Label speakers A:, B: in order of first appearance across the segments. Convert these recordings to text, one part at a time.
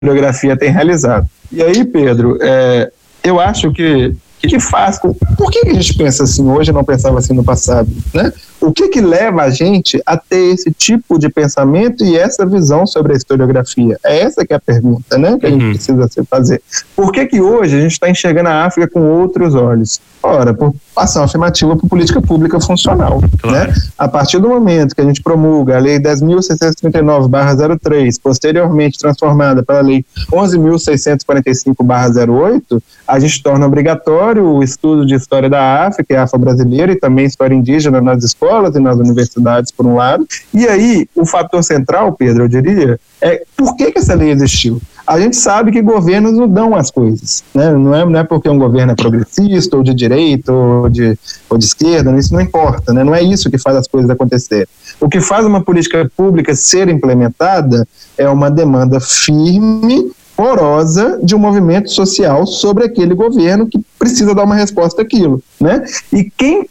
A: historiografia tem realizado. E aí, Pedro, eu acho que faz... Por que a gente pensa assim hoje e não pensava assim no passado, né? O que leva a gente a ter esse tipo de pensamento e essa visão sobre a historiografia? É essa que é a pergunta, né, que a gente precisa se fazer. Por que hoje a gente está enxergando a África com outros olhos? Ora, por ação afirmativa por política pública funcional. Claro. Né? A partir do momento que a gente promulga a Lei 10.639/03, posteriormente transformada pela Lei 11.645/08, a gente torna obrigatório o estudo de história da África e afro-brasileira e também história indígena nas escolas e nas universidades, por um lado. E aí, o fator central, Pedro, eu diria, é por que essa lei existiu? A gente sabe que governos não dão as coisas, né? Não é porque um governo é progressista, ou de direita, ou de esquerda, isso não importa, né? Não é isso que faz as coisas acontecerem. O que faz uma política pública ser implementada é uma demanda firme, porosa de um movimento social sobre aquele governo que precisa dar uma resposta àquilo, né? E quem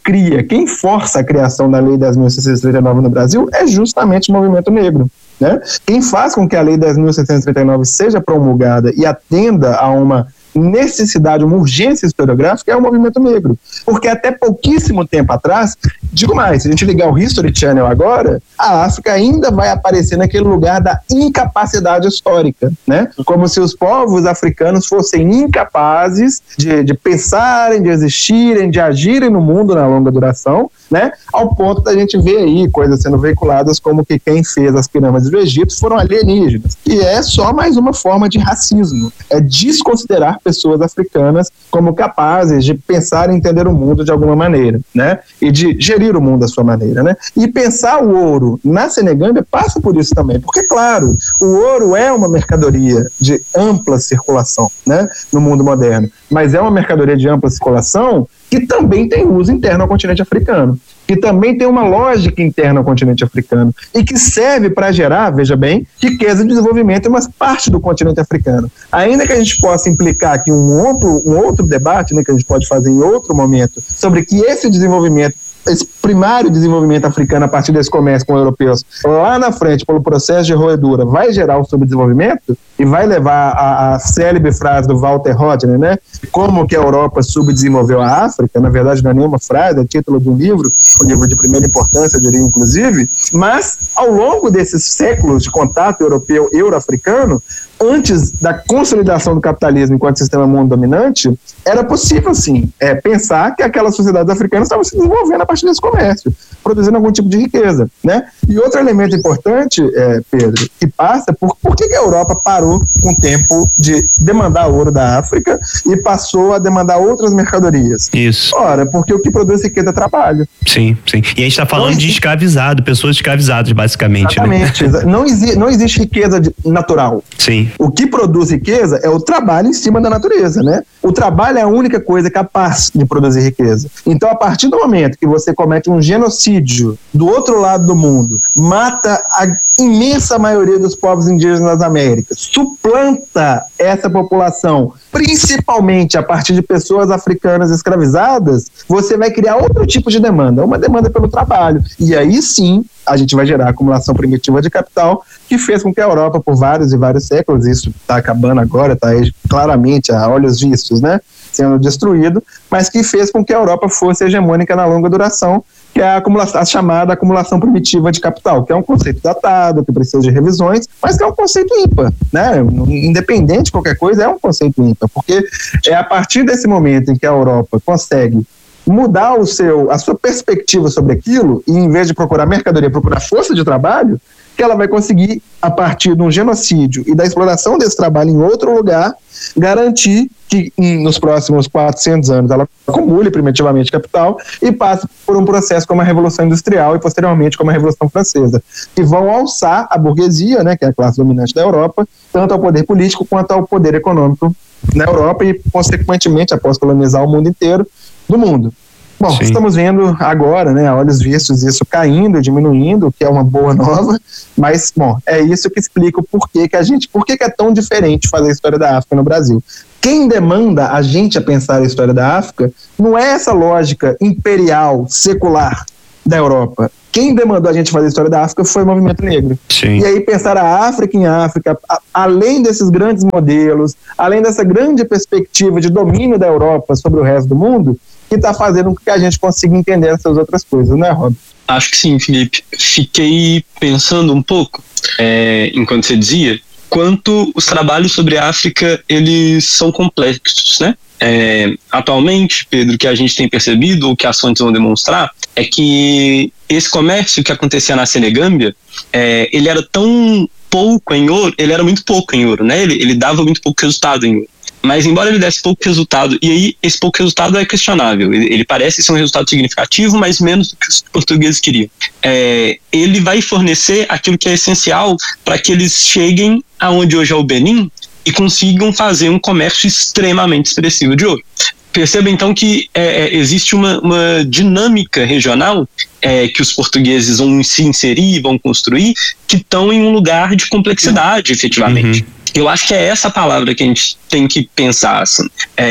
A: força a criação da Lei 10.639 no Brasil é justamente o movimento negro, né? Quem faz com que a Lei 10.639 seja promulgada e atenda a uma necessidade, uma urgência historiográfica é o movimento negro, porque até pouquíssimo tempo atrás, digo mais, se a gente ligar o History Channel agora, a África ainda vai aparecer naquele lugar da incapacidade histórica, né? Como se os povos africanos fossem incapazes de pensarem, de existirem, de agirem no mundo na longa duração, né? Ao ponto da gente ver aí coisas sendo veiculadas como que quem fez as pirâmides do Egito foram alienígenas, e é só mais uma forma de racismo, é desconsiderar pessoas africanas como capazes de pensar e entender o mundo de alguma maneira, né? E de gerir o mundo da sua maneira, né? E pensar o ouro na Senegâmbia passa por isso também, porque, claro, o ouro é uma mercadoria de ampla circulação, né? No mundo moderno, mas é uma mercadoria de ampla circulação que também tem uso interno ao continente africano, que também tem uma lógica interna ao continente africano e que serve para gerar, veja bem, riqueza e desenvolvimento em uma parte do continente africano. Ainda que a gente possa implicar aqui um outro debate, né, que a gente pode fazer em outro momento, sobre que esse desenvolvimento, esse primário desenvolvimento africano a partir desse comércio com os europeus, lá na frente, pelo processo de roedura, vai gerar o subdesenvolvimento e vai levar a célebre frase do Walter Rodney, né? Como que a Europa subdesenvolveu a África. Na verdade não é nenhuma frase, é título de um livro de primeira importância, eu diria, inclusive. Mas ao longo desses séculos de contato europeu euro-africano, antes da consolidação do capitalismo enquanto sistema mundo dominante, era possível, sim, pensar que aquelas sociedades africanas estavam se desenvolvendo a partir desse comércio, produzindo algum tipo de riqueza, né? E outro elemento importante, Pedro, que passa por que a Europa parou com o tempo de demandar ouro da África e passou a demandar outras mercadorias.
B: Isso.
A: Ora, porque o que produz riqueza é trabalho.
B: Sim, sim. E a gente está falando de escravizado, pessoas escravizadas, basicamente.
A: Exatamente. Né? Não existe riqueza natural.
B: Sim.
A: O que produz riqueza é o trabalho em cima da natureza, né? O trabalho é a única coisa capaz de produzir riqueza. Então, a partir do momento que você comete um genocídio do outro lado do mundo, mata a imensa maioria dos povos indígenas das Américas, suplanta essa população, principalmente a partir de pessoas africanas escravizadas, você vai criar outro tipo de demanda, uma demanda pelo trabalho. E aí sim, a gente vai gerar acumulação primitiva de capital, que fez com que a Europa, por vários e vários séculos, isso está acabando agora, está claramente a olhos vistos, né, sendo destruído, mas que fez com que a Europa fosse hegemônica na longa duração, que é a chamada acumulação primitiva de capital, que é um conceito datado, que precisa de revisões, mas que é um conceito ímpar, né? Independente de qualquer coisa, é um conceito ímpar, porque é a partir desse momento em que a Europa consegue mudar a sua perspectiva sobre aquilo, e em vez de procurar mercadoria, procurar força de trabalho, que ela vai conseguir, a partir de um genocídio e da exploração desse trabalho em outro lugar, garantir que nos próximos 400 anos ela acumule primitivamente capital e passe por um processo como a Revolução Industrial e posteriormente como a Revolução Francesa, que vão alçar a burguesia, né, que é a classe dominante da Europa, tanto ao poder político quanto ao poder econômico na Europa e, consequentemente, após colonizar o mundo inteiro do mundo. Bom, sim, estamos vendo agora, né, a olhos vistos, isso caindo, diminuindo, o que é uma boa nova, mas, bom, é isso que explica o porquê que é tão diferente fazer a história da África no Brasil. Quem demanda a gente a pensar a história da África não é essa lógica imperial, secular, da Europa. Quem demandou a gente fazer a história da África foi o movimento negro.
B: Sim.
A: E aí pensar a África em África, além desses grandes modelos, além dessa grande perspectiva de domínio da Europa sobre o resto do mundo, que está fazendo com que a gente consiga entender essas outras coisas, né, Rob?
C: Acho que sim, Felipe. Fiquei pensando um pouco, enquanto você dizia, quanto os trabalhos sobre a África, eles são complexos, né? Atualmente, Pedro, o que a gente tem percebido, ou que as fontes vão demonstrar, é que esse comércio que acontecia na Senegâmbia, ele era tão pouco em ouro, ele era muito pouco em ouro, né? Ele dava muito pouco resultado em ouro. Mas embora ele desse pouco resultado, e aí esse pouco resultado é questionável, ele parece ser um resultado significativo, mas menos do que os portugueses queriam. Ele vai fornecer aquilo que é essencial para que eles cheguem aonde hoje é o Benin e consigam fazer um comércio extremamente expressivo de ouro. Perceba então que existe uma dinâmica regional que os portugueses vão se inserir, vão construir, que estão em um lugar de complexidade, efetivamente. Eu acho que é essa palavra que a gente tem que pensar, assim.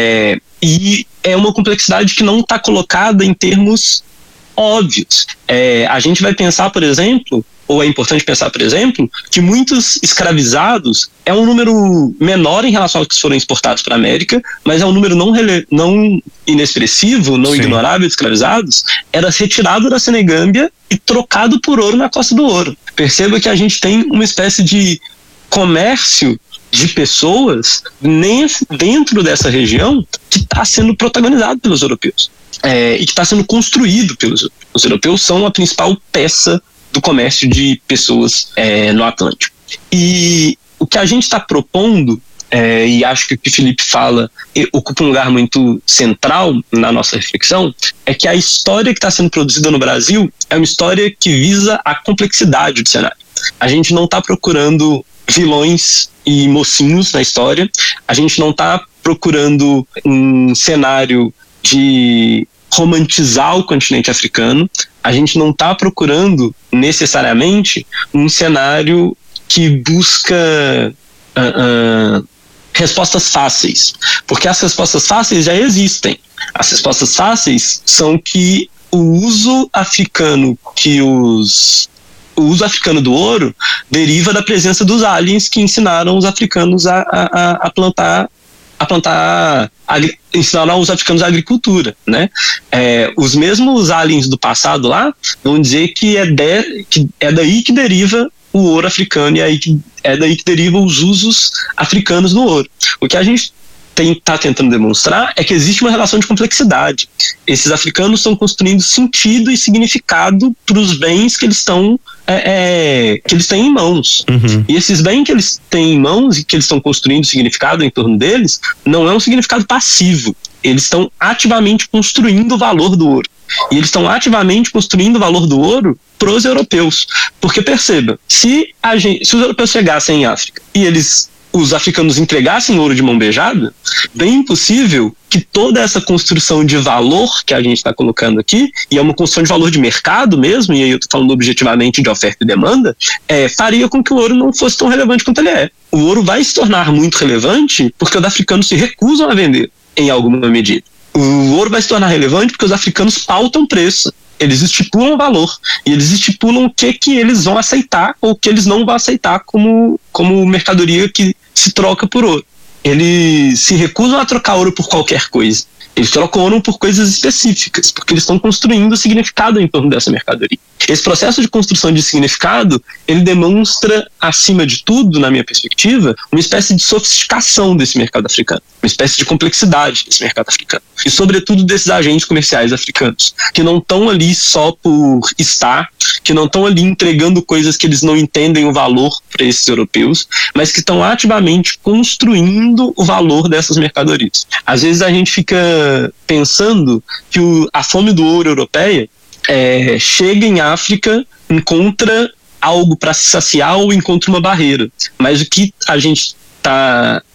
C: E é uma complexidade que não está colocada em termos óbvios. A gente vai pensar, por exemplo, ou é importante pensar, por exemplo, que muitos escravizados é um número menor em relação aos que foram exportados para a América, mas é um número não inexpressivo, não
B: Sim.
C: ignorável de escravizados, era retirado da Senegâmbia e trocado por ouro na Costa do Ouro. Perceba que a gente tem uma espécie de comércio de pessoas dentro dessa região que está sendo protagonizado pelos europeus e que está sendo construído pelos europeus. Os europeus são a principal peça do comércio de pessoas no Atlântico. E o que a gente está propondo, e acho que o que o Felipe fala ocupa um lugar muito central na nossa reflexão, é que a história que está sendo produzida no Brasil é uma história que visa a complexidade do cenário. A gente não está procurando vilões e mocinhos na história, a gente não está procurando um cenário de romantizar o continente africano, a gente não está procurando necessariamente um cenário que busca respostas fáceis, porque as respostas fáceis já existem. As respostas fáceis são que o uso africano do ouro deriva da presença dos aliens que ensinaram os africanos ensinaram os africanos a agricultura, né? Os mesmos aliens do passado lá vão dizer que é daí que deriva o ouro africano e é daí que derivam os usos africanos do ouro. O que a gente está tentando demonstrar é que existe uma relação de complexidade. Esses africanos estão construindo sentido e significado para os bens que eles têm em mãos. E esses bens que eles têm em mãos e que eles estão construindo significado em torno deles, não é um significado passivo. Eles estão ativamente construindo o valor do ouro. E eles estão ativamente construindo o valor do ouro para os europeus. Porque perceba, se os europeus chegassem em África e os africanos entregassem ouro de mão beijada, bem possível que toda essa construção de valor que a gente está colocando aqui, e é uma construção de valor de mercado mesmo, e aí eu estou falando objetivamente de oferta e demanda, faria com que o ouro não fosse tão relevante quanto ele é. O ouro vai se tornar muito relevante porque os africanos se recusam a vender em alguma medida. O ouro vai se tornar relevante porque os africanos pautam preço. Eles estipulam o valor e eles estipulam o que eles vão aceitar ou o que eles não vão aceitar como mercadoria que se troca por ouro. Eles se recusam a trocar ouro por qualquer coisa. Eles trocam ouro por coisas específicas, porque eles estão construindo significado em torno dessa mercadoria. Esse processo de construção de significado, ele demonstra, acima de tudo, na minha perspectiva, uma espécie de sofisticação desse mercado africano, uma espécie de complexidade desse mercado africano. E, sobretudo, desses agentes comerciais africanos, que não estão ali só por estar, que não estão ali entregando coisas que eles não entendem o valor para esses europeus, mas que estão ativamente construindo o valor dessas mercadorias. Às vezes a gente fica pensando que a fome do ouro europeia chega em África, encontra algo para se saciar ou encontra uma barreira. Mas o que a gente está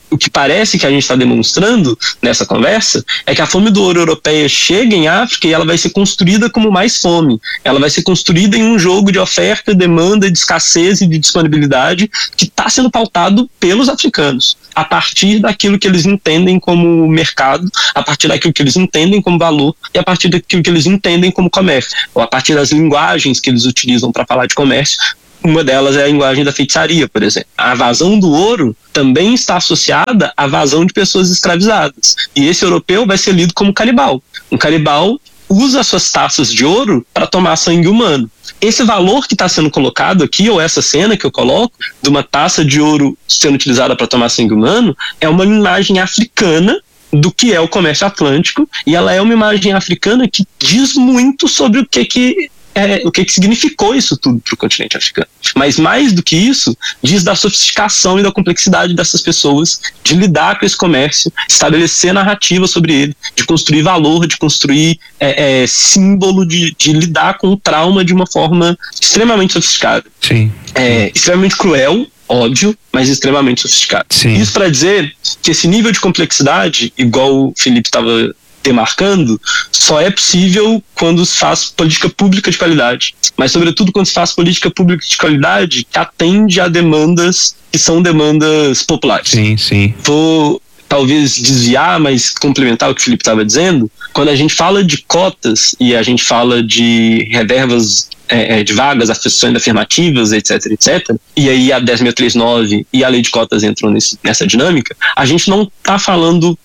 C: o que parece que a gente está demonstrando nessa conversa é que a fome do ouro europeia chega em África e ela vai ser construída como mais fome. Ela vai ser construída em um jogo de oferta, demanda, de escassez e de disponibilidade que está sendo pautado pelos africanos, a partir daquilo que eles entendem como mercado, a partir daquilo que eles entendem como valor e a partir daquilo que eles entendem como comércio, ou a partir das linguagens que eles utilizam para falar de comércio. Uma delas é a linguagem da feitiçaria, por exemplo. A vazão do ouro também está associada à vazão de pessoas escravizadas. E esse europeu vai ser lido como canibal. Um canibal usa suas taças de ouro para tomar sangue humano. Esse valor que está sendo colocado aqui, ou essa cena que eu coloco, de uma taça de ouro sendo utilizada para tomar sangue humano, é uma imagem africana do que é o comércio atlântico, e ela é uma imagem africana que diz muito sobre o que significou isso tudo para o continente africano. Mas mais do que isso, diz da sofisticação e da complexidade dessas pessoas de lidar com esse comércio, estabelecer narrativa sobre ele, de construir valor, de construir símbolo, de lidar com o trauma de uma forma extremamente sofisticada.
B: Sim.
C: Extremamente cruel, óbvio, mas extremamente sofisticado.
B: Sim.
C: Isso para dizer que esse nível de complexidade, igual o Felipe estava demarcando, só é possível quando se faz política pública de qualidade, mas sobretudo quando se faz política pública de qualidade que atende a demandas que são demandas populares.
B: Sim, sim.
C: Vou talvez desviar, mas complementar o que o Felipe estava dizendo. Quando a gente fala de cotas e a gente fala de reservas de vagas, ações afirmativas, etc, e aí a 10.639 e a lei de cotas entram nessa dinâmica, a gente não está falando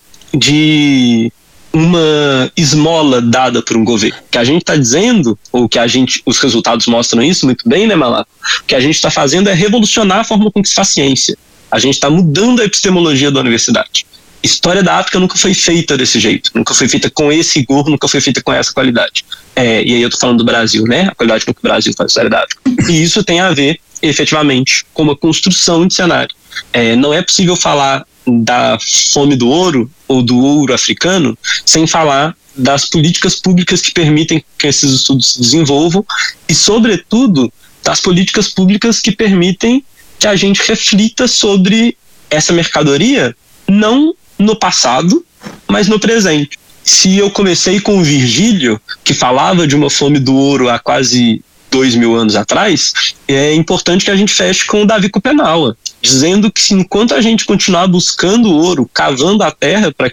C: de uma esmola dada por um governo. O que a gente está dizendo, ou que os resultados mostram isso muito bem, né, Malaco? O que a gente está fazendo é revolucionar a forma com que se faz ciência. A gente está mudando a epistemologia da universidade. História da África nunca foi feita desse jeito, nunca foi feita com esse rigor, nunca foi feita com essa qualidade. E aí eu estou falando do Brasil, né? A qualidade com que o Brasil faz a história da África. E isso tem a ver, efetivamente, com uma construção de cenário. Não é possível falar da fome do ouro ou do ouro africano sem falar das políticas públicas que permitem que esses estudos se desenvolvam e, sobretudo, das políticas públicas que permitem que a gente reflita sobre essa mercadoria não no passado, mas no presente. Se eu comecei com o Virgílio, que falava de uma fome do ouro há quase 2.000 anos atrás, é importante que a gente feche com o Davi Kopenaua, dizendo que enquanto a gente continuar buscando ouro, cavando a terra para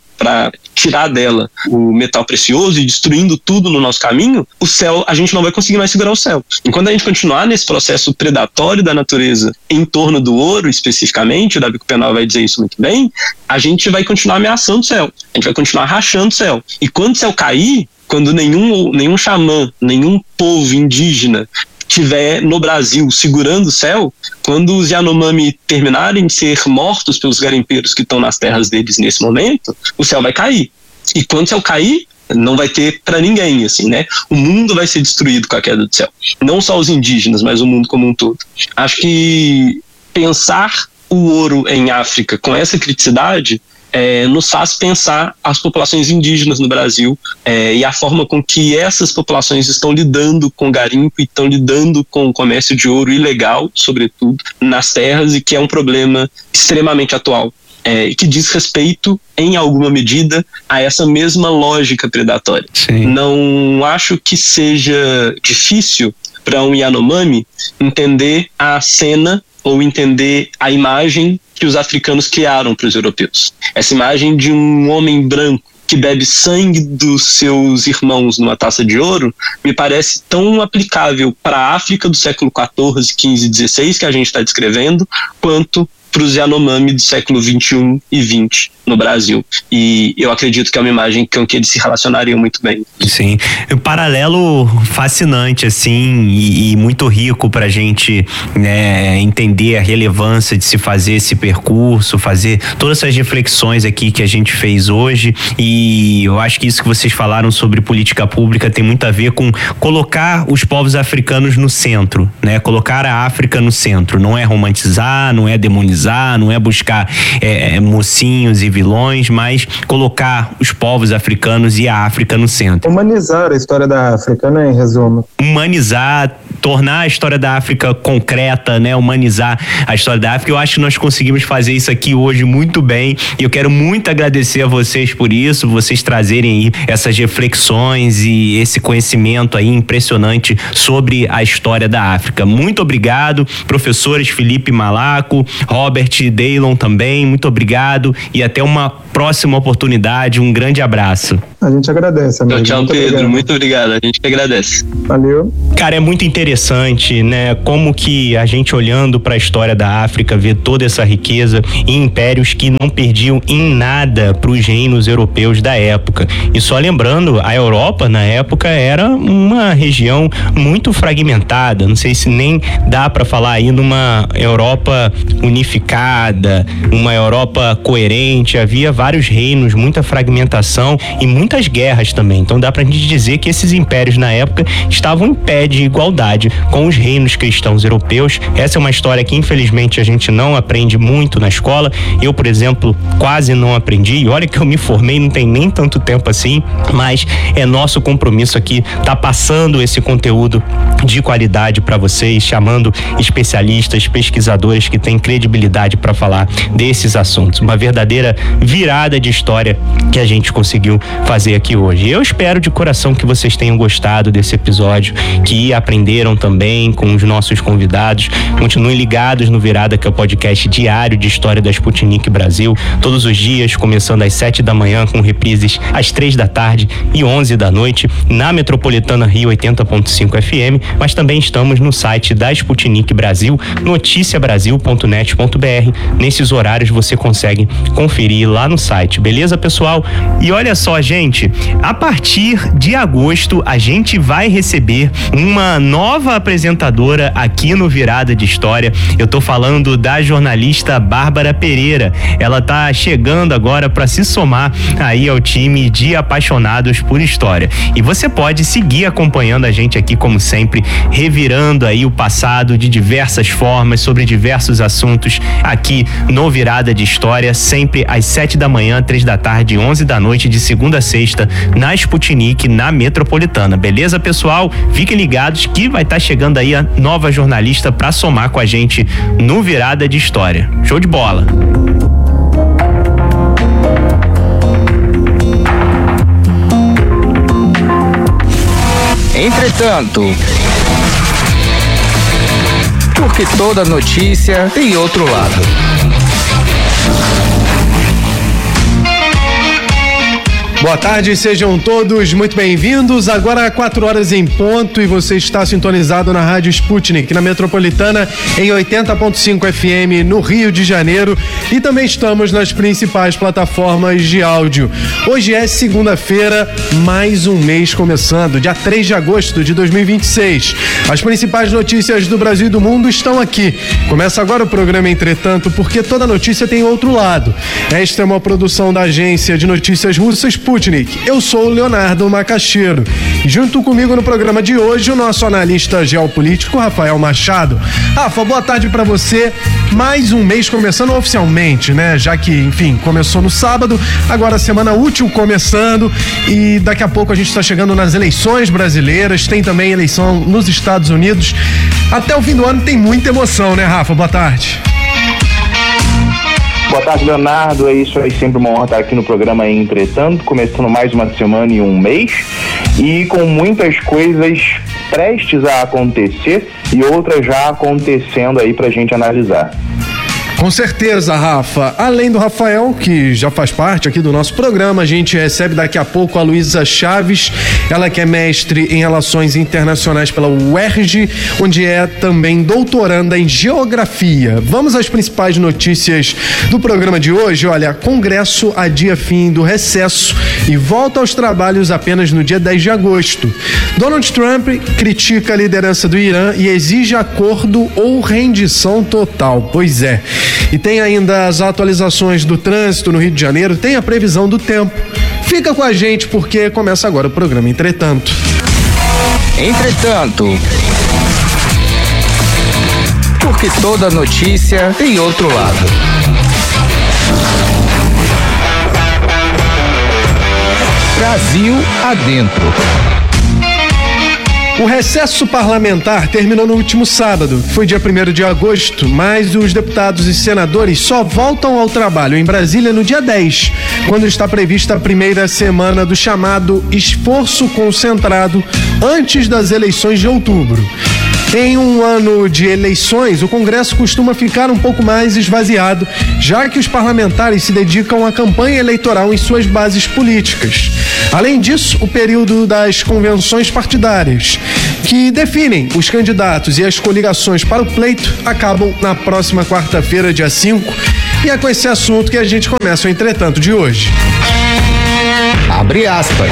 C: tirar dela o metal precioso e destruindo tudo no nosso caminho, o céu, a gente não vai conseguir mais segurar o céu. Enquanto a gente continuar nesse processo predatório da natureza em torno do ouro, especificamente, o Davi Kopenaua vai dizer isso muito bem, a gente vai continuar ameaçando o céu, a gente vai continuar rachando o céu. E quando o céu cair, quando nenhum xamã, nenhum povo indígena tiver no Brasil segurando o céu, quando os Yanomami terminarem de ser mortos pelos garimpeiros que estão nas terras deles nesse momento, o céu vai cair. E quando o céu cair, não vai ter para ninguém, assim, né? O mundo vai ser destruído com a queda do céu. Não só os indígenas, mas o mundo como um todo. Acho que pensar o ouro em África com essa criticidade nos faz pensar as populações indígenas no Brasil e a forma com que essas populações estão lidando com garimpo e estão lidando com o comércio de ouro ilegal, sobretudo, nas terras, e que é um problema extremamente atual. E que diz respeito, em alguma medida, a essa mesma lógica predatória.
B: Sim.
C: Não acho que seja difícil para um Yanomami entender a cena ou entender a imagem que os africanos criaram para os europeus. Essa imagem de um homem branco que bebe sangue dos seus irmãos numa taça de ouro me parece tão aplicável para a África do século XIV, XV, XVI, que a gente está descrevendo, quanto para os Yanomami do século XXI e XX no Brasil. E eu acredito que é uma imagem com que eles se relacionariam muito bem.
B: Sim, um paralelo fascinante, assim, e muito rico pra gente, né, entender a relevância de se fazer esse percurso, fazer todas essas reflexões aqui que a gente fez hoje. E eu acho que isso que vocês falaram sobre política pública tem muito a ver com colocar os povos africanos no centro, né? Colocar a África no centro. Não é romantizar, não é demonizar, demonizar, não é buscar mocinhos e vilões, mas colocar os povos africanos e a África no centro.
A: Humanizar a história da África, né, em resumo.
B: Humanizar, tornar a história da África concreta, né? Humanizar a história da África. Eu acho que nós conseguimos fazer isso aqui hoje muito bem, e eu quero muito agradecer a vocês por isso, vocês trazerem aí essas reflexões e esse conhecimento aí impressionante sobre a história da África. Muito obrigado, professores Felipe Malaco, Robert Daylon também, muito obrigado e até uma próxima oportunidade. Um grande abraço.
A: A gente agradece, amigo.
C: Tchau, Pedro. Obrigado. Muito obrigado. A gente que agradece.
A: Valeu.
B: Cara, é muito interessante, né? Como que a gente, olhando para a história da África, vê toda essa riqueza e impérios que não perdiam em nada para os reinos europeus da época. E só lembrando, a Europa na época era uma região muito fragmentada. Não sei se nem dá para falar aí numa Europa unificada, uma Europa coerente. Havia vários reinos, muita fragmentação e muitas guerras também. Então dá pra gente dizer que esses impérios na época estavam em pé de igualdade com os reinos cristãos europeus. Essa é uma história que infelizmente a gente não aprende muito na escola. Eu, por exemplo, quase não aprendi, e olha que eu me formei não tem nem tanto tempo assim, mas é nosso compromisso aqui tá passando esse conteúdo de qualidade para vocês, chamando especialistas, pesquisadores que têm credibilidade para falar desses assuntos. Uma verdadeira virada de história que a gente conseguiu fazer aqui hoje. Eu espero de coração que vocês tenham gostado desse episódio, que aprenderam também com os nossos convidados. Continuem ligados no Virada, que é o podcast diário de história da Sputnik Brasil, todos os dias, começando às 7 da manhã, com reprises às 3 da tarde e 11 da noite, na Metropolitana Rio 80.5 FM, mas também estamos no site da Sputnik Brasil, noticiabrasil.net.br. Nesses horários você consegue conferir lá no site, beleza, pessoal? E olha só, gente, a partir de agosto a gente vai receber uma nova apresentadora aqui no Virada de História. Eu tô falando da jornalista Bárbara Pereira. Ela tá chegando agora para se somar aí ao time de apaixonados por história. E você pode seguir acompanhando a gente aqui, como sempre, revirando aí o passado de diversas formas, sobre diversos assuntos, aqui no Virada de História, sempre às 7 da manhã, 3 da tarde e 11 da noite, de segunda a sexta, na Sputnik, na Metropolitana. Beleza, pessoal? Fiquem ligados que vai estar chegando aí a nova jornalista para somar com a gente no Virada de História. Show de bola!
D: Entretanto, porque toda notícia tem outro lado.
E: Boa tarde, sejam todos muito bem-vindos. Agora 4 horas em ponto e você está sintonizado na Rádio Sputnik, na Metropolitana, em 80.5 FM, no Rio de Janeiro, e também estamos nas principais plataformas de áudio. Hoje é segunda-feira, mais um mês começando, dia 3 de agosto de 2026. As principais notícias do Brasil e do mundo estão aqui. Começa agora o programa Entretanto, porque toda notícia tem outro lado. Esta é uma produção da agência de notícias russa Sputnik. Eu sou o Leonardo Macaxeiro. E junto comigo no programa de hoje, o nosso analista geopolítico, Rafael Machado. Rafa, boa tarde pra você. Mais um mês começando oficialmente, né? Já que, enfim, começou no sábado, agora a semana útil começando, e daqui a pouco a gente tá chegando nas eleições brasileiras, tem também eleição nos Estados Unidos. Até o fim do ano tem muita emoção, né, Rafa? Boa tarde.
F: Boa tarde, Leonardo. É isso aí, sempre uma honra estar aqui no programa Entretanto, começando mais uma semana e um mês, e com muitas coisas prestes a acontecer e outras já acontecendo aí pra gente analisar.
E: Com certeza, Rafa. Além do Rafael, que já faz parte aqui do nosso programa, a gente recebe daqui a pouco a Luísa Chaves, ela que é mestre em Relações Internacionais pela UERJ, onde é também doutoranda em Geografia. Vamos às principais notícias do programa de hoje. Olha, Congresso adia fim do recesso e volta aos trabalhos apenas no dia 10 de agosto. Donald Trump critica a liderança do Irã e exige acordo ou rendição total. Pois é. E tem ainda as atualizações do trânsito no Rio de Janeiro, tem a previsão do tempo. Fica com a gente porque começa agora o programa Entretanto.
D: Porque toda notícia tem outro lado. Brasil adentro.
E: O recesso parlamentar terminou no último sábado, foi dia 1º de agosto, mas os deputados e senadores só voltam ao trabalho em Brasília no dia 10, quando está prevista a primeira semana do chamado esforço concentrado antes das eleições de outubro. Em um ano de eleições, o Congresso costuma ficar um pouco mais esvaziado, já que os parlamentares se dedicam à campanha eleitoral em suas bases políticas. Além disso, o período das convenções partidárias, que definem os candidatos e as coligações para o pleito, acabam na próxima quarta-feira, dia 5, e é com esse assunto que a gente começa o Entretanto de hoje.
D: Abre aspas.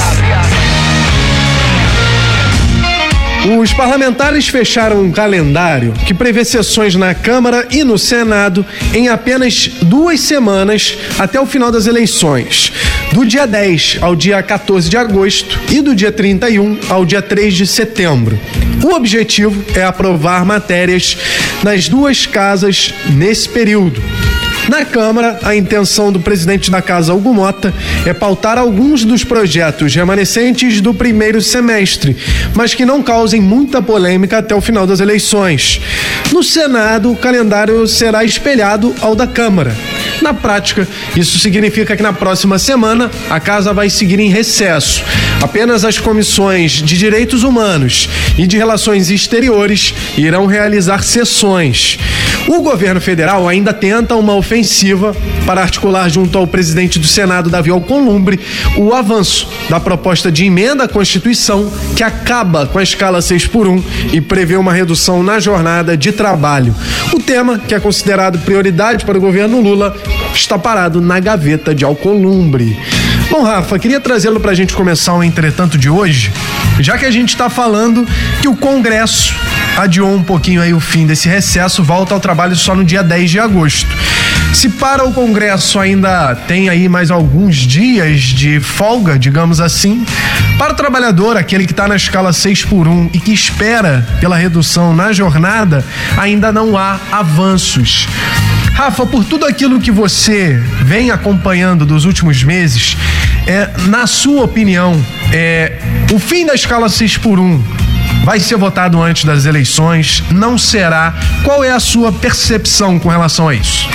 E: Os parlamentares fecharam um calendário que prevê sessões na Câmara e no Senado em apenas 2 semanas até o final das eleições, do dia 10 ao dia 14 de agosto e do dia 31 ao dia 3 de setembro. O objetivo é aprovar matérias nas duas casas nesse período. Na Câmara, a intenção do presidente da Casa, Hugo Mota, é pautar alguns dos projetos remanescentes do primeiro semestre, mas que não causem muita polêmica até o final das eleições. No Senado, o calendário será espelhado ao da Câmara. Na prática, isso significa que na próxima semana a Casa vai seguir em recesso. Apenas as comissões de Direitos Humanos e de Relações Exteriores irão realizar sessões. O governo federal ainda tenta uma ofensiva para articular junto ao presidente do Senado, Davi Alcolumbre, o avanço da proposta de emenda à Constituição que acaba com a escala 6x1 e prevê uma redução na jornada de trabalho. O tema, que é considerado prioridade para o governo Lula, está parado na gaveta de Alcolumbre. Bom, Rafa, queria trazê-lo para a gente começar o Entretanto de hoje, já que a gente está falando que o Congresso adiou um pouquinho aí o fim desse recesso, volta ao trabalho só no dia 10 de agosto. Se para o Congresso ainda tem aí mais alguns dias de folga, digamos assim, para o trabalhador, aquele que está na escala 6x1 e que espera pela redução na jornada, ainda não há avanços. Rafa, por tudo aquilo que você vem acompanhando dos últimos meses, na sua opinião, o fim da escala 6x1 vai ser votado antes das eleições? Não será? Qual é a sua percepção com relação a isso?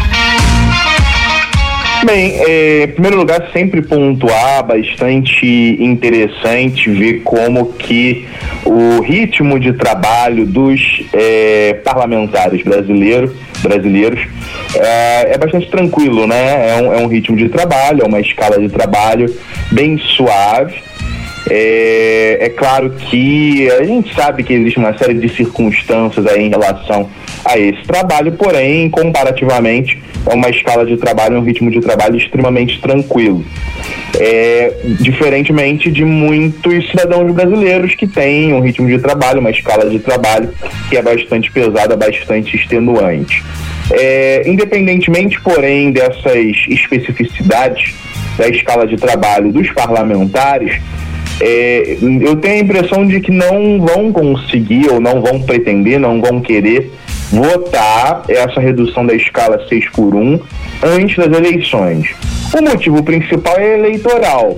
F: Bem, em primeiro lugar, sempre pontuar, bastante interessante ver como que o ritmo de trabalho dos parlamentares brasileiros é bastante tranquilo, né? É um ritmo de trabalho, é uma escala de trabalho bem suave. É claro que a gente sabe que existe uma série de circunstâncias aí em relação a esse trabalho, porém, comparativamente, é uma escala de trabalho, um ritmo de trabalho extremamente tranquilo. Diferentemente de muitos cidadãos brasileiros que têm um ritmo de trabalho, uma escala de trabalho que é bastante pesada, bastante extenuante. Independentemente, porém, dessas especificidades da escala de trabalho dos parlamentares, eu tenho a impressão de que não vão conseguir ou não vão pretender, não vão querer votar essa redução da escala 6x1 antes das eleições. O motivo principal é eleitoral.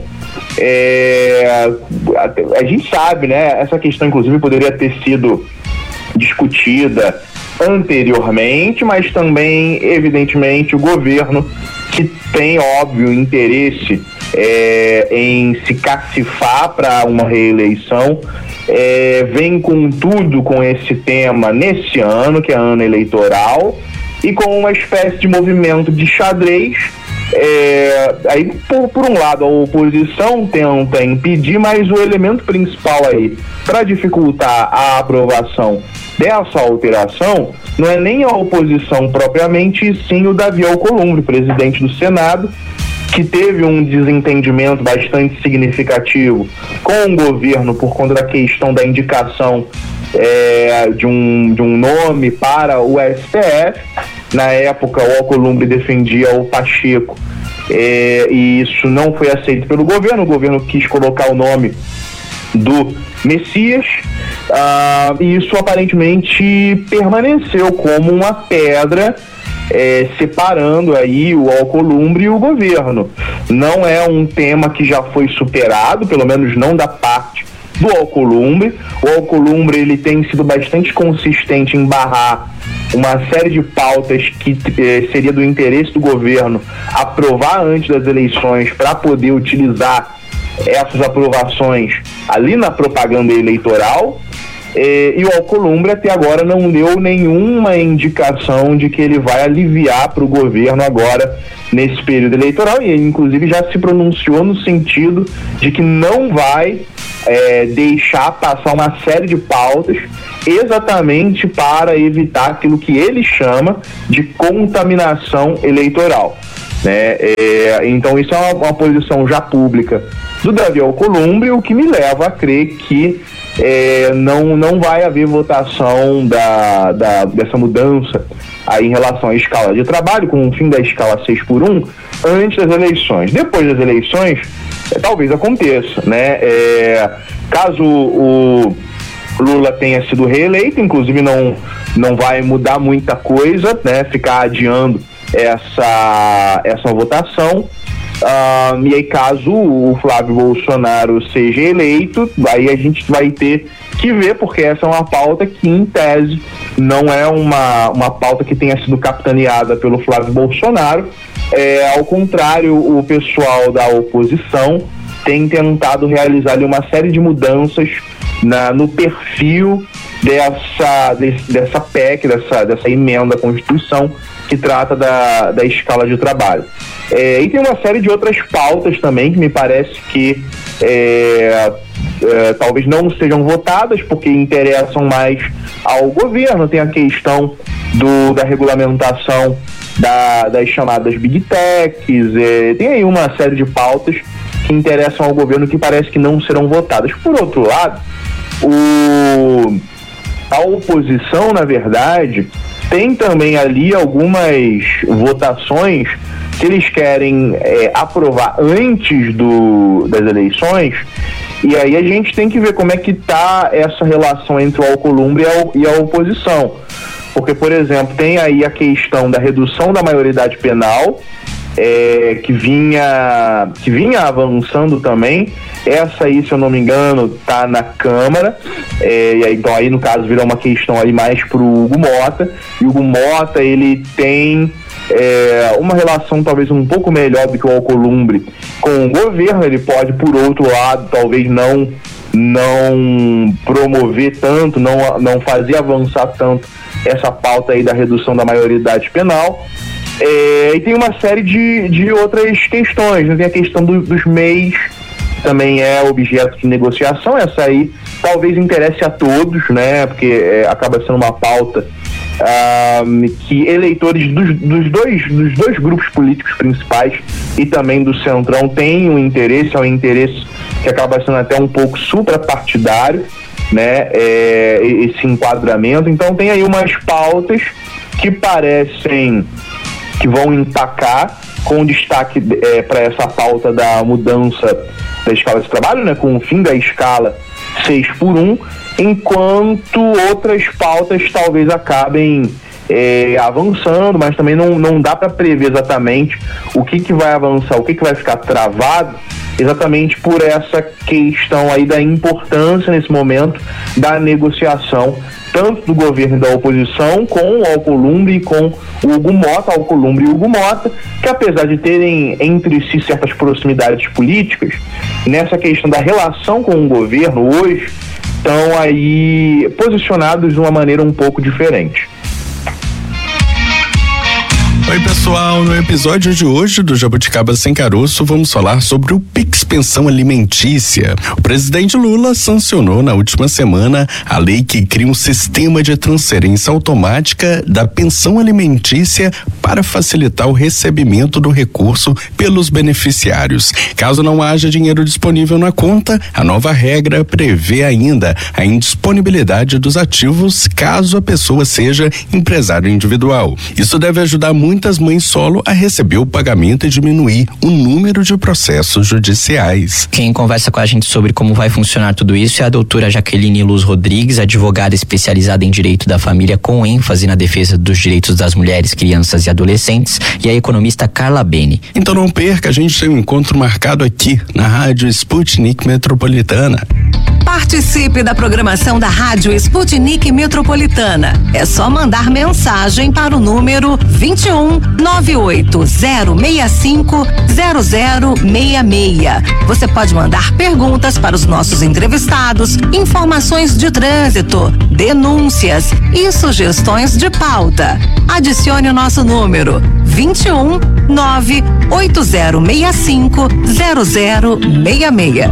F: A gente sabe, né? Essa questão, inclusive, poderia ter sido discutida anteriormente, mas também, evidentemente, o governo, que tem, óbvio, interesse em se cacifar para uma reeleição, vem com tudo com esse tema nesse ano, que é ano eleitoral, e com uma espécie de movimento de xadrez. Aí, por um lado, a oposição tenta impedir, mas o elemento principal aí para dificultar a aprovação dessa alteração não é nem a oposição propriamente, e sim o Davi Alcolumbre, presidente do Senado, que teve um desentendimento bastante significativo com o governo por conta da questão da indicação de um nome para o STF. Na época, o Alcolumbre defendia o Pacheco, e isso não foi aceito pelo governo. O governo quis colocar o nome do Messias, e isso aparentemente permaneceu como uma pedra separando aí o Alcolumbre e o governo. Não é um tema que já foi superado, pelo menos não da parte do Alcolumbre. O Alcolumbre ele tem sido bastante consistente em barrar uma série de pautas que seria do interesse do governo aprovar antes das eleições para poder utilizar essas aprovações ali na propaganda eleitoral. E o Alcolumbre até agora não deu nenhuma indicação de que ele vai aliviar para o governo agora nesse período eleitoral, e ele inclusive já se pronunciou no sentido de que não vai deixar passar uma série de pautas exatamente para evitar aquilo que ele chama de contaminação eleitoral, né? Então isso é uma posição já pública do Davi Alcolumbre, o que me leva a crer que não vai haver votação dessa mudança aí em relação à escala de trabalho, com o fim da escala 6x1, antes das eleições. Depois das eleições, talvez aconteça, né? Caso o Lula tenha sido reeleito, inclusive não vai mudar muita coisa, né? Ficar adiando essa votação. E aí, caso o Flávio Bolsonaro seja eleito, aí a gente vai ter que ver, porque essa é uma pauta que, em tese, não é uma pauta que tenha sido capitaneada pelo Flávio Bolsonaro. Ao contrário, o pessoal da oposição tem tentado realizar ali uma série de mudanças no perfil dessa PEC, dessa emenda à Constituição que trata da escala de trabalho. E tem uma série de outras pautas também que me parece que talvez não sejam votadas porque interessam mais ao governo. Tem a questão da regulamentação das chamadas Big Techs, tem aí uma série de pautas que interessam ao governo que parece que não serão votadas. Por outro lado, a oposição, na verdade, tem também ali algumas votações que eles querem aprovar antes das eleições, e aí a gente tem que ver como é que está essa relação entre o Alcolumbre e a oposição. Porque, por exemplo, tem aí a questão da redução da maioridade penal, que vinha avançando também. Essa aí, se eu não me engano, está na Câmara, então aí no caso virou uma questão aí mais para o Hugo Mota, e o Hugo Mota ele tem uma relação talvez um pouco melhor do que o Alcolumbre com o governo. Ele pode, por outro lado, talvez não promover tanto, não fazer avançar tanto essa pauta aí da redução da maioridade penal. E tem uma série de outras questões, né? Tem a questão dos MEIs, também é objeto de negociação. Essa aí talvez interesse a todos, né? Porque acaba sendo uma pauta que eleitores dos dois grupos políticos principais e também do Centrão têm um interesse, é um interesse que acaba sendo até um pouco suprapartidário, né? Esse enquadramento. Então tem aí umas pautas que parecem que vão empacar, com destaque para essa pauta da mudança da escala de trabalho, né, com o fim da escala 6x1, enquanto outras pautas talvez acabem avançando, mas também não dá para prever exatamente o que vai avançar, o que vai ficar travado, exatamente por essa questão aí da importância nesse momento da negociação, tanto do governo e da oposição, com o Alcolumbre e com o Hugo Mota, Alcolumbre e Hugo Mota, que apesar de terem entre si certas proximidades políticas, nessa questão da relação com o governo hoje, estão aí posicionados de uma maneira um pouco diferente.
G: Oi pessoal, no episódio de hoje do Jabuticaba Sem Caroço vamos falar sobre o Pix Pensão Alimentícia. O presidente Lula sancionou na última semana a lei que cria um sistema de transferência automática da pensão alimentícia para facilitar o recebimento do recurso pelos beneficiários. Caso não haja dinheiro disponível na conta, a nova regra prevê ainda a indisponibilidade dos ativos caso a pessoa seja empresário individual. Isso deve ajudar muito muitas mães solo a receber o pagamento e diminuir o número de processos judiciais.
H: Quem conversa com a gente sobre como vai funcionar tudo isso é a doutora Jaqueline Luz Rodrigues, advogada especializada em direito da família com ênfase na defesa dos direitos das mulheres, crianças e adolescentes, e a economista Carla Bene.
G: Então não perca, a gente tem um encontro marcado aqui na Rádio Sputnik Metropolitana.
I: Participe da programação da Rádio Sputnik Metropolitana. É só mandar mensagem para o número 21 98065 0066. Você pode mandar perguntas para os nossos entrevistados, informações de trânsito, denúncias e sugestões de pauta. Adicione o nosso número 21 98065 0066.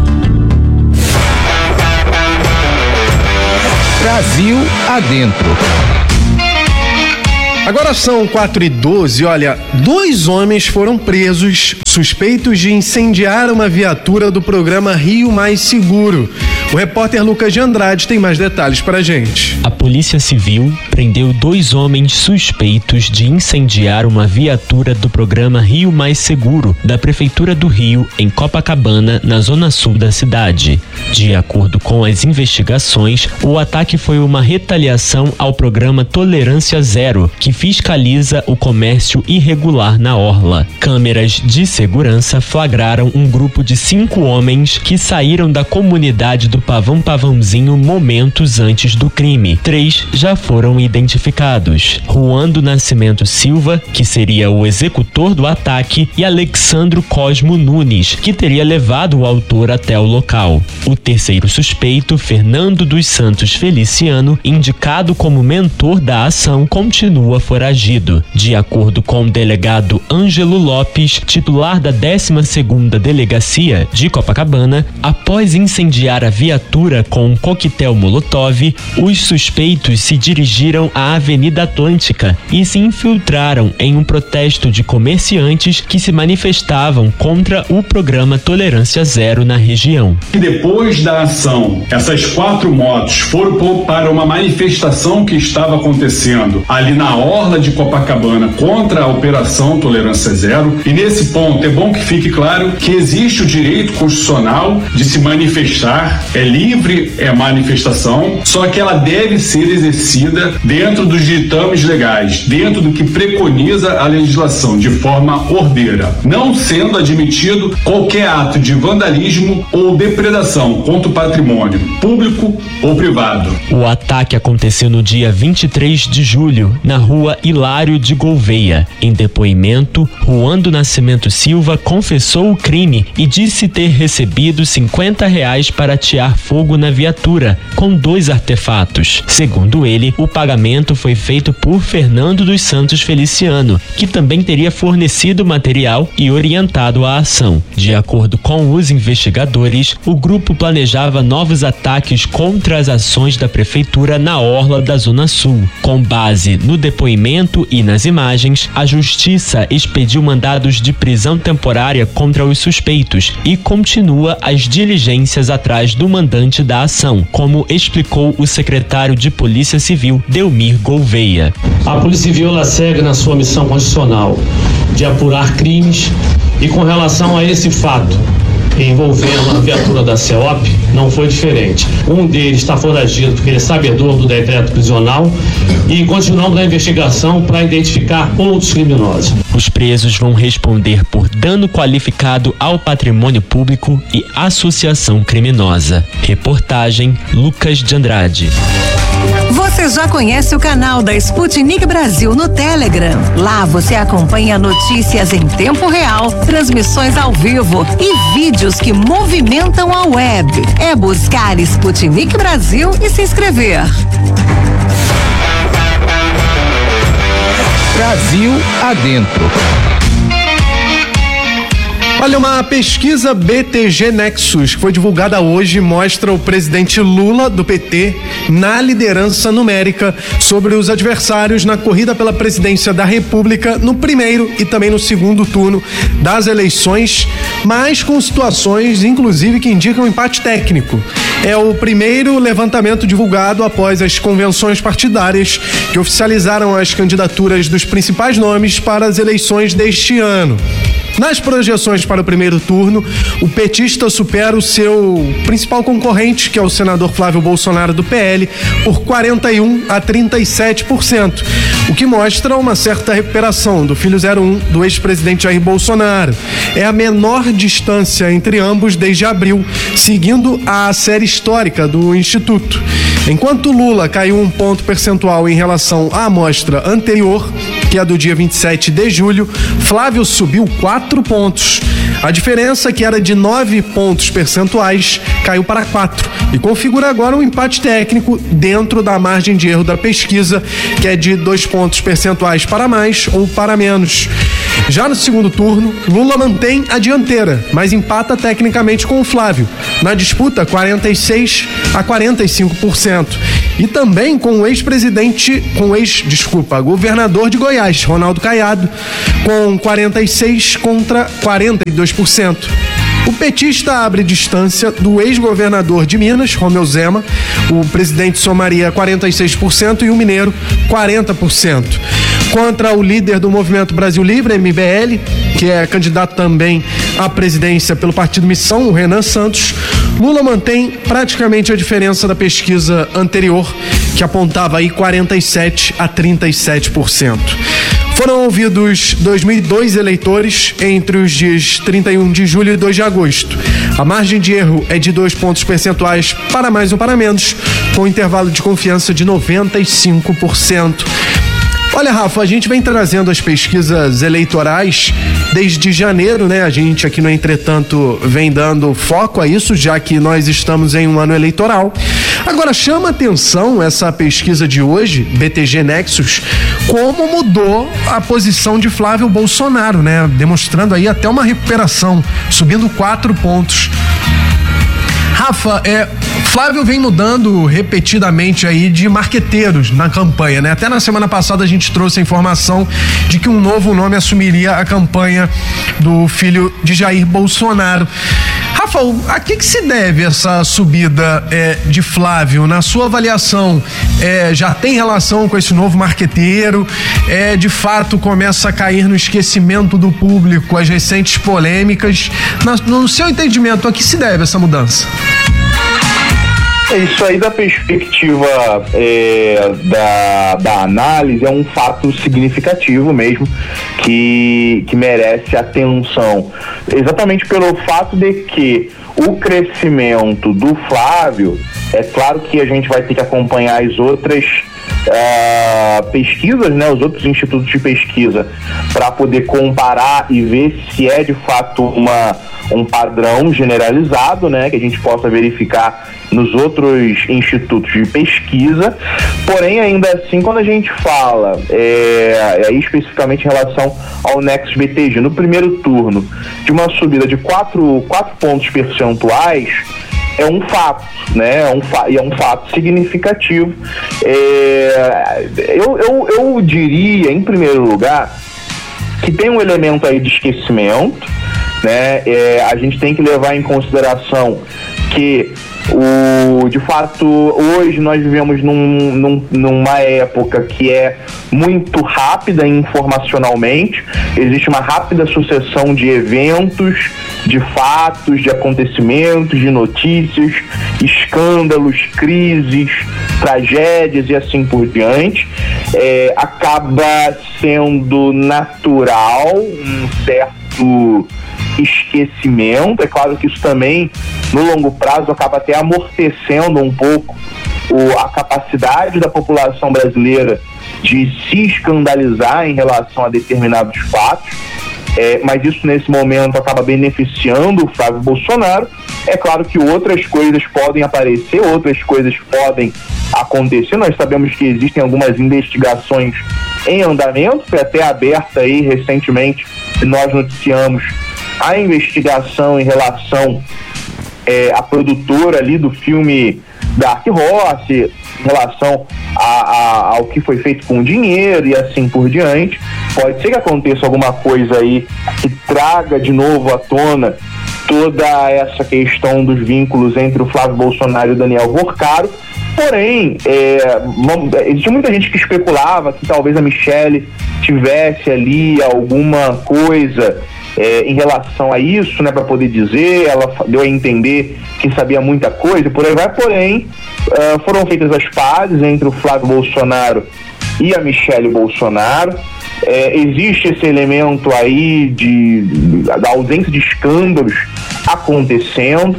D: Brasil adentro.
E: Agora são 4h12, olha, 2 homens foram presos suspeitos de incendiar uma viatura do programa Rio Mais Seguro. O repórter Lucas de Andrade tem mais detalhes pra gente.
J: A Polícia Civil prendeu 2 homens suspeitos de incendiar uma viatura do programa Rio Mais Seguro, da Prefeitura do Rio, em Copacabana, na zona sul da cidade. De acordo com as investigações, o ataque foi uma retaliação ao programa Tolerância Zero, que fiscaliza o comércio irregular na orla. Câmeras de segurança flagraram um grupo de 5 homens que saíram da comunidade do Pavãozinho momentos antes do crime. 3 já foram identificados: Juan do Nascimento Silva, que seria o executor do ataque, e Alexandro Cosmo Nunes, que teria levado o autor até o local. O terceiro suspeito, Fernando dos Santos Feliciano, indicado como mentor da ação, continua foragido. De acordo com o delegado Ângelo Lopes, titular da 12ª Delegacia de Copacabana, após incendiar a viatura com um coquetel Molotov, os suspeitos se dirigiram à Avenida Atlântica e se infiltraram em um protesto de comerciantes que se manifestavam contra o programa Tolerância Zero na região.
K: Depois da ação, essas 4 motos foram para uma manifestação que estava acontecendo ali na orla de Copacabana contra a Operação Tolerância Zero, e nesse ponto é bom que fique claro que existe o direito constitucional de se manifestar, é livre a manifestação, só que ela deve ser exercida dentro dos ditames legais, dentro do que preconiza a legislação, de forma ordeira, não sendo admitido qualquer ato de vandalismo ou depredação contra o patrimônio público ou privado.
J: O ataque aconteceu no dia 23 de julho, na rua Hilário de Gouveia. Em depoimento, Juan do Nascimento Silva confessou o crime e disse ter recebido R$50 para atear fogo na viatura, com 2 artefatos. Segundo ele, o pagamento foi feito por Fernando dos Santos Feliciano, que também teria fornecido material e orientado a ação. De acordo com os investigadores, o grupo planejava novos ataques contra as ações da prefeitura na orla da Zona Sul. Com base no depoimento e nas imagens, a justiça expediu mandados de prisão temporária contra os suspeitos e continua as diligências atrás do mandante da ação, como explicou o secretário de Polícia Civil, Delmir Gouveia.
L: A Polícia Civil ela segue na sua missão constitucional de apurar crimes, e com relação a esse fato envolvendo a viatura da CEOP, não foi diferente. Um deles está foragido porque ele é sabedor do decreto prisional, e continuamos na investigação para identificar outros criminosos.
J: Os presos vão responder por dano qualificado ao patrimônio público e associação criminosa. Reportagem Lucas de Andrade.
I: Você já conhece o canal da Sputnik Brasil no Telegram? Lá você acompanha notícias em tempo real, transmissões ao vivo e vídeos que movimentam a web. É buscar Sputnik Brasil e se inscrever.
D: Brasil adentro.
E: Olha, uma pesquisa BTG Nexus que foi divulgada hoje mostra o presidente Lula, do PT, na liderança numérica sobre os adversários na corrida pela presidência da República no primeiro e também no segundo turno das eleições, mas com situações, inclusive, que indicam empate técnico. É o primeiro levantamento divulgado após as convenções partidárias que oficializaram as candidaturas dos principais nomes para as eleições deste ano. Nas projeções para o primeiro turno, o petista supera o seu principal concorrente, que é o senador Flávio Bolsonaro do PL, por 41% a 37%, o que mostra uma certa recuperação do filho 01 do ex-presidente Jair Bolsonaro. É a menor distância entre ambos desde abril, seguindo a série histórica do Instituto. Enquanto Lula caiu 1 ponto percentual em relação à amostra anterior, que é do dia 27 de julho, Flávio subiu 4 pontos. A diferença, que era de 9 pontos percentuais, caiu para 4 e configura agora um empate técnico dentro da margem de erro da pesquisa, que é de 2 pontos percentuais para mais ou para menos. Já no segundo turno, Lula mantém a dianteira, mas empata tecnicamente com o Flávio, na disputa 46% a 45%. E também com o governador de Goiás, Ronaldo Caiado, com 46% contra 42%. O petista abre distância do ex-governador de Minas, Romeu Zema. O presidente somaria 46% e o mineiro 40%. Contra o líder do Movimento Brasil Livre, MBL, que é candidato também à presidência pelo Partido Missão, o Renan Santos, Lula mantém praticamente a diferença da pesquisa anterior, que apontava aí 47% a 37%. Foram ouvidos 2.002 eleitores entre os dias 31 de julho e 2 de agosto. A margem de erro é de 2 pontos percentuais para mais ou para menos, com intervalo de confiança de 95%. Olha, Rafa, a gente vem trazendo as pesquisas eleitorais desde janeiro, né? A gente aqui no Entretanto vem dando foco a isso, já que nós estamos em um ano eleitoral. Agora, chama atenção essa pesquisa de hoje, BTG Nexus, como mudou a posição de Flávio Bolsonaro, né? Demonstrando aí até uma recuperação, subindo 4 pontos. Rafa, Flávio vem mudando repetidamente aí de marqueteiros na campanha, né? Até na semana passada a gente trouxe a informação de que um novo nome assumiria a campanha do filho de Jair Bolsonaro. Rafa, a que se deve essa subida de Flávio? Na sua avaliação, já tem relação com esse novo marqueteiro? De fato começa a cair no esquecimento do público as recentes polêmicas? No seu entendimento, a que se deve essa mudança?
F: Isso aí, da perspectiva da análise, é um fato significativo mesmo, que merece atenção, exatamente pelo fato de que o crescimento do Flávio, é claro que a gente vai ter que acompanhar as outras pesquisas, né, os outros institutos de pesquisa, para poder comparar e ver se é de fato um padrão generalizado, né, que a gente possa verificar nos outros institutos de pesquisa. Porém, ainda assim, quando a gente fala aí especificamente em relação ao Nexus BTG, no primeiro turno, de uma subida de 4 pontos percentuais, é um fato, né? E é um fato significativo. Eu diria, em primeiro lugar, que tem um elemento aí de esquecimento, né? A gente tem que levar em consideração que de fato, hoje nós vivemos numa época que é muito rápida informacionalmente. Existe uma rápida sucessão de eventos, de fatos, de acontecimentos, de notícias, escândalos, crises, tragédias e assim por diante. Acaba sendo natural um certo esquecimento. É claro que isso também, no longo prazo, acaba até amortecendo um pouco a capacidade da população brasileira de se escandalizar em relação a determinados fatos, mas isso nesse momento acaba beneficiando o Flávio Bolsonaro. É claro que outras coisas podem aparecer, outras coisas podem acontecer. Nós sabemos que existem algumas investigações em andamento, foi até aberta aí recentemente, nós noticiamos a investigação em relação à produtora ali do filme Dark Horse, em relação ao que foi feito com o dinheiro e assim por diante. Pode ser que aconteça alguma coisa aí que traga de novo à tona toda essa questão dos vínculos entre o Flávio Bolsonaro e o Daniel Porcaro. Porém, existia muita gente que especulava que talvez a Michelle tivesse ali alguma coisa em relação a isso, né, para poder dizer. Ela deu a entender que sabia muita coisa, por aí vai. Porém, foram feitas as pazes entre o Flávio Bolsonaro e a Michelle Bolsonaro. Existe esse elemento aí da ausência de escândalos acontecendo.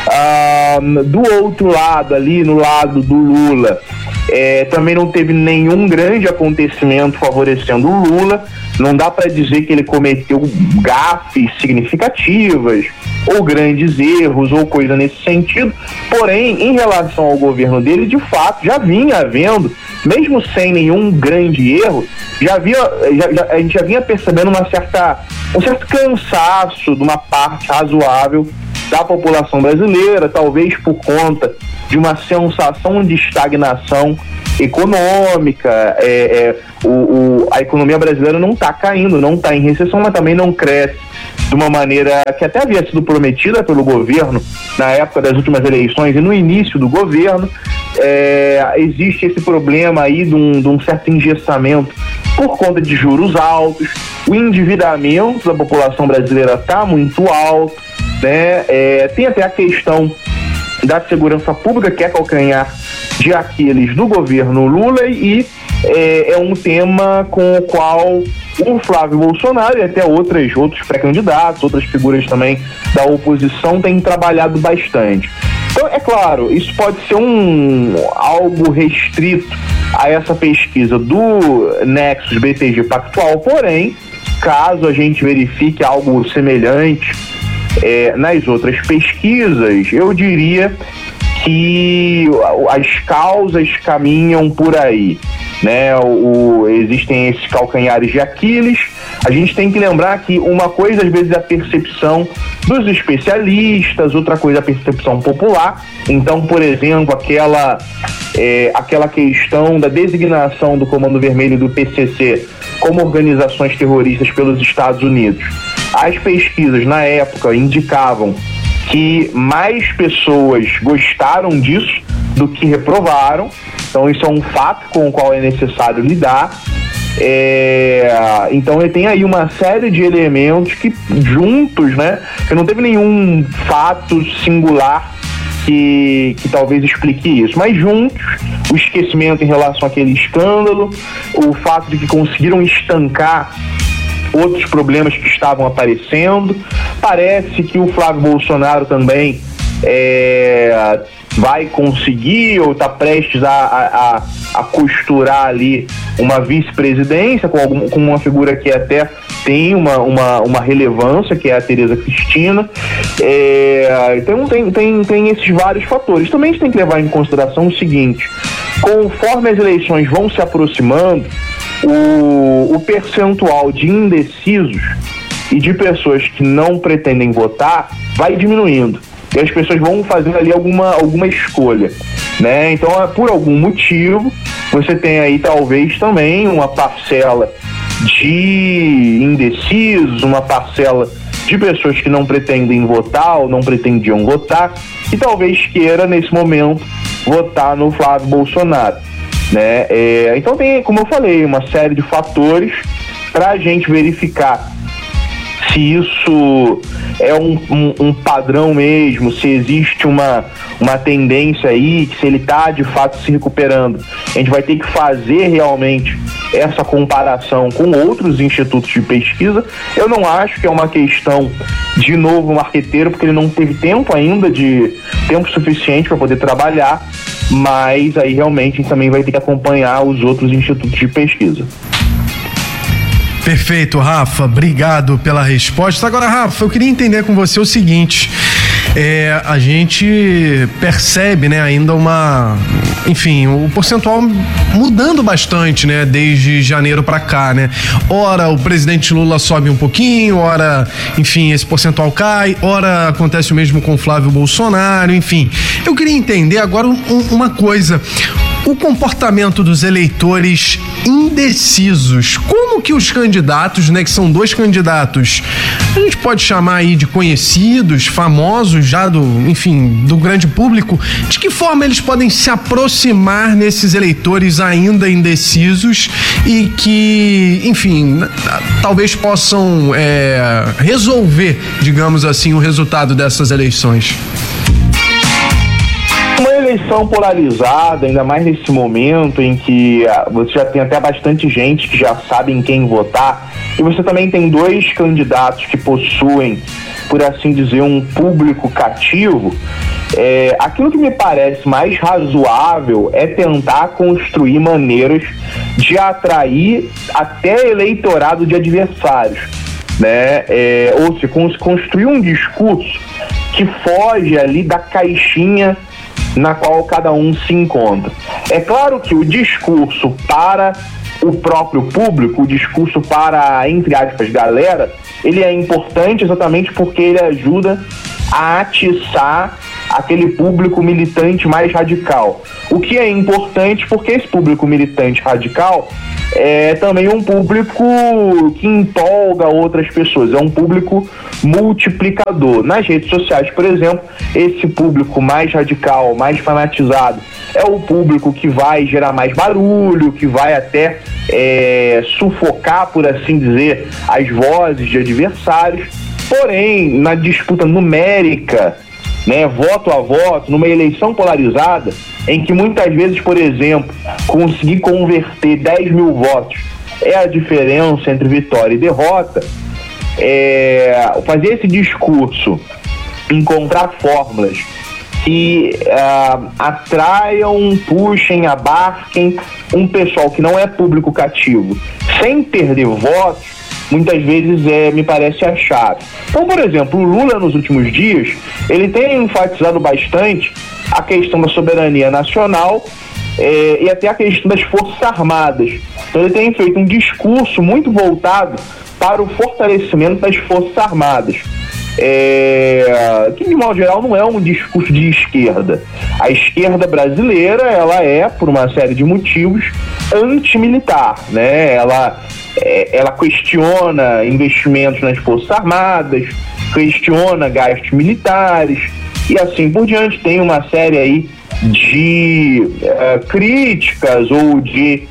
F: Do outro lado, ali no lado do Lula, também não teve nenhum grande acontecimento favorecendo o Lula. Não dá para dizer que ele cometeu gafes significativas ou grandes erros ou coisa nesse sentido. Porém, em relação ao governo dele, de fato, já vinha havendo, mesmo sem nenhum grande erro, a gente já vinha percebendo um certo cansaço de uma parte razoável da população brasileira, talvez por conta de uma sensação de estagnação econômica. A economia brasileira não está caindo, não está em recessão, mas também não cresce de uma maneira que até havia sido prometida pelo governo na época das últimas eleições e no início do governo. Existe esse problema aí de um certo engessamento por conta de juros altos. O endividamento da população brasileira está muito alto, né? Tem até a questão da segurança pública, que é calcanhar de Aquiles do governo Lula, e é um tema com o qual o Flávio Bolsonaro e até outros pré-candidatos, outras figuras também da oposição têm trabalhado bastante. Então, é claro, isso pode ser algo restrito a essa pesquisa do Nexus BTG Pactual, porém, caso a gente verifique algo semelhante nas outras pesquisas, eu diria que as causas caminham por aí, né? Existem esses calcanhares de Aquiles. A gente tem que lembrar que uma coisa às vezes é a percepção dos especialistas, outra coisa é a percepção popular. Então, por exemplo, aquela questão da designação do Comando Vermelho e do PCC como organizações terroristas pelos Estados Unidos. As pesquisas na época indicavam que mais pessoas gostaram disso do que reprovaram. Então isso é um fato com o qual é necessário lidar. Então ele tem aí uma série de elementos que juntos, né, que não teve nenhum fato singular que talvez explique isso, mas juntos, o esquecimento em relação àquele escândalo, o fato de que conseguiram estancar outros problemas que estavam aparecendo. Parece que o Flávio Bolsonaro também vai conseguir ou está prestes a costurar ali uma vice-presidência com uma figura que até tem uma relevância, que é a Tereza Cristina. Então tem esses vários fatores. Também a gente tem que levar em consideração o seguinte: conforme as eleições vão se aproximando, o percentual de indecisos e de pessoas que não pretendem votar vai diminuindo. E as pessoas vão fazendo ali alguma escolha, né? Então, por algum motivo, você tem aí talvez também uma parcela de indecisos, uma parcela de pessoas que não pretendem votar ou não pretendiam votar e talvez queira, nesse momento, votar no Flávio Bolsonaro, né? Então tem, como eu falei, uma série de fatores para a gente verificar se isso é um padrão mesmo, se existe uma tendência aí, se ele está de fato se recuperando. A gente vai ter que fazer realmente essa comparação com outros institutos de pesquisa. Eu não acho que é uma questão de novo marqueteiro, porque ele não teve tempo ainda, tempo suficiente para poder trabalhar, mas aí realmente a gente também vai ter que acompanhar os outros institutos de pesquisa.
E: Perfeito, Rafa, obrigado pela resposta. Agora, Rafa, eu queria entender com você o seguinte: a gente percebe, né, ainda o percentual mudando bastante, né, desde janeiro para cá, né? Ora o presidente Lula sobe um pouquinho, ora, enfim, esse percentual cai, ora acontece o mesmo com o Flávio Bolsonaro, enfim. Eu queria entender agora uma coisa: o comportamento dos eleitores indecisos. Como que os candidatos, né, que são 2 candidatos, a gente pode chamar aí de conhecidos, famosos já do grande público, de que forma eles podem se aproximar nesses eleitores ainda indecisos e que, enfim, talvez possam resolver, digamos assim, o resultado dessas eleições?
F: Uma eleição polarizada, ainda mais nesse momento em que você já tem até bastante gente que já sabe em quem votar, e você também tem 2 candidatos que possuem, por assim dizer, um público cativo. Aquilo que me parece mais razoável é tentar construir maneiras de atrair até eleitorado de adversários, né? Ou seja, construir um discurso que foge ali da caixinha na qual cada um se encontra. É claro que o discurso para o próprio público, o discurso para, entre aspas, galera, ele é importante exatamente porque ele ajuda a atiçar aquele público militante mais radical. O que é importante porque esse público militante radical é também um público que empolga outras pessoas, é um público multiplicador. Nas redes sociais, por exemplo, esse público mais radical, mais fanatizado, é o público que vai gerar mais barulho, que vai até sufocar, por assim dizer, as vozes de adversários. Porém, na disputa numérica, né, voto a voto, numa eleição polarizada, em que muitas vezes, por exemplo, conseguir converter 10 mil votos é a diferença entre vitória e derrota, fazer esse discurso, encontrar fórmulas que atraiam, puxem, abarquem um pessoal que não é público cativo, sem perder votos, muitas vezes me parece a chave. Então, por exemplo, o Lula nos últimos dias, ele tem enfatizado bastante a questão da soberania nacional e até a questão das Forças Armadas. Então ele tem feito um discurso muito voltado para o fortalecimento das Forças Armadas. Que de modo geral não é um discurso de esquerda. A esquerda brasileira, ela é, por uma série de motivos, antimilitar, né? Ela questiona investimentos nas Forças Armadas, questiona gastos militares e assim por diante. Tem uma série aí de críticas ou de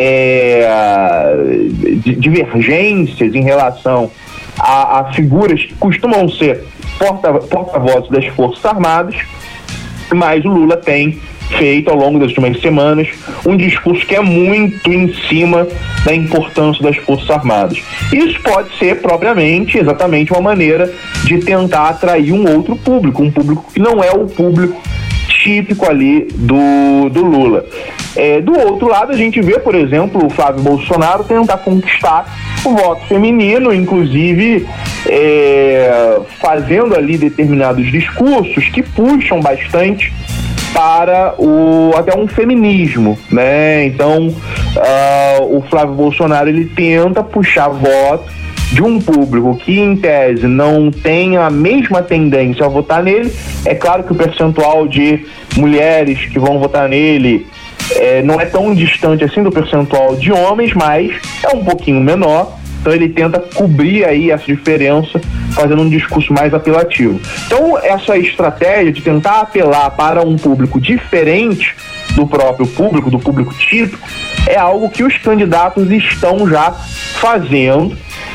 F: divergências em relação a figuras que costumam ser porta-vozes das Forças Armadas, mas o Lula tem feito ao longo das últimas semanas um discurso que é muito em cima da importância das Forças Armadas. Isso pode ser propriamente, exatamente uma maneira de tentar atrair um outro público, um público que não é o público típico ali do Lula. Do outro lado, a gente vê, por exemplo, o Flávio Bolsonaro tentar conquistar o voto feminino, inclusive fazendo ali determinados discursos que puxam bastante para até um feminismo, né? Então, o Flávio Bolsonaro, ele tenta puxar voto de um público que, em tese, não tem a mesma tendência a votar nele. É claro que o percentual de mulheres que vão votar nele não é tão distante assim do percentual de homens, mas é um pouquinho menor. Então ele tenta cobrir aí essa diferença, fazendo um discurso mais apelativo. Então essa estratégia de tentar apelar para um público diferente do próprio público, do público típico, é algo que os candidatos estão já fazendo.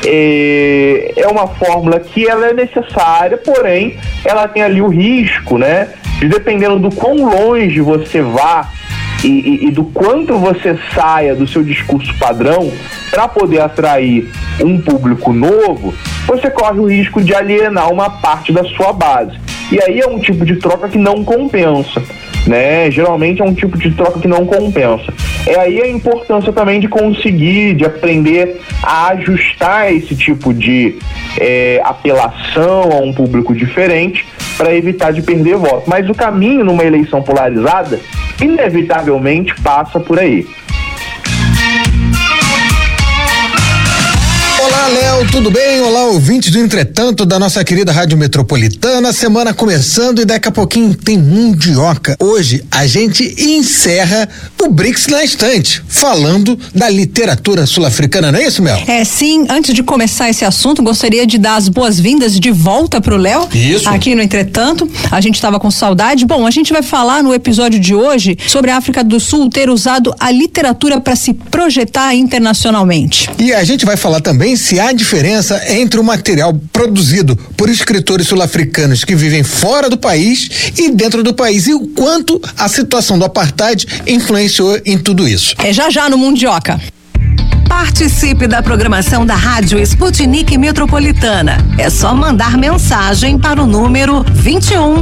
F: É uma fórmula que ela é necessária, porém ela tem ali o risco, né, de, dependendo do quão longe você vá e do quanto você saia do seu discurso padrão para poder atrair um público novo, você corre o risco de alienar uma parte da sua base. E aí é um tipo de troca que não compensa, né? Geralmente é um tipo de troca que não compensa. É aí a importância também de conseguir, de aprender a ajustar esse tipo de apelação a um público diferente para evitar de perder voto. Mas o caminho numa eleição polarizada inevitavelmente passa por aí.
E: Olá,
M: Olá, Léo, tudo bem? Olá, ouvintes do Entretanto da nossa querida Rádio Metropolitana. Semana começando e daqui a pouquinho tem Mundioca. Hoje a gente encerra o BRICS na estante, falando da literatura sul-africana, não é isso, Mel?
N: Sim. Antes de começar esse assunto, gostaria de dar as boas-vindas de volta pro Léo.
M: Isso.
N: Aqui no Entretanto. A gente estava com saudade. Bom, a gente vai falar no episódio de hoje sobre a África do Sul ter usado a literatura para se projetar internacionalmente.
M: E a gente vai falar também se há diferença entre o material produzido por escritores sul-africanos que vivem fora do país e dentro do país e o quanto a situação do apartheid influenciou em tudo isso.
N: Já no Mundioca.
I: Participe da programação da Rádio Sputnik Metropolitana. É só mandar mensagem para o número 21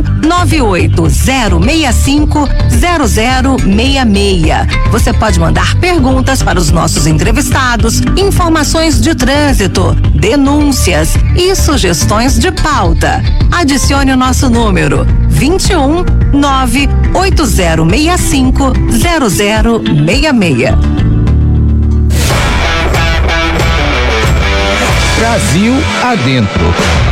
I: 98065 0066. Você pode mandar perguntas para os nossos entrevistados, informações de trânsito, denúncias e sugestões de pauta. Adicione o nosso número 21 98065 0066.
D: Brasil adentro.